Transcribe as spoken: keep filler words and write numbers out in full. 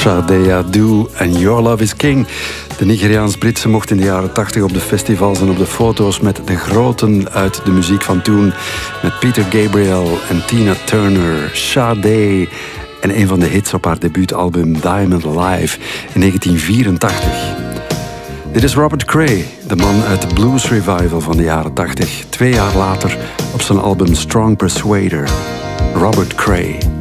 Sade Adu en Your Love is King. De Nigeriaans-Britse mocht in de jaren tachtig op de festivals en op de foto's met de groten uit de muziek van toen. Met Peter Gabriel en Tina Turner, Sade en een van de hits op haar debuutalbum Diamond Live in negentien vierentachtig. Dit is Robert Cray, de man uit de blues revival van de jaren tachtig. Twee jaar later op zijn album Strong Persuader. Robert Cray.